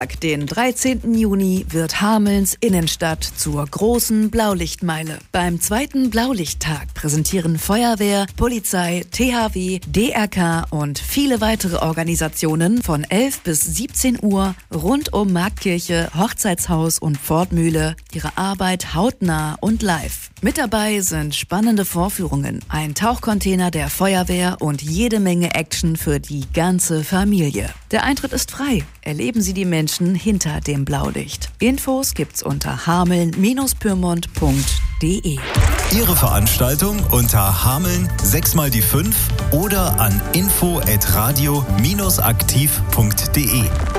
Den 13. Juni wird Hamelns Innenstadt zur großen Blaulichtmeile. Beim zweiten Blaulichttag präsentieren Feuerwehr, Polizei, THW, DRK und viele weitere Organisationen von 11 bis 17 Uhr rund um Marktkirche, Hochzeitshaus und Pfortmühle ihre Arbeit hautnah und live. Mit dabei sind spannende Vorführungen, ein Tauchcontainer der Feuerwehr und jede Menge Action für die ganze Familie. Der Eintritt ist frei. Erleben Sie die Menschen hinter dem Blaulicht. Infos gibt's unter hameln-pyrmont.de. Ihre Veranstaltung unter Hameln 6x5 oder an info@radio-aktiv.de.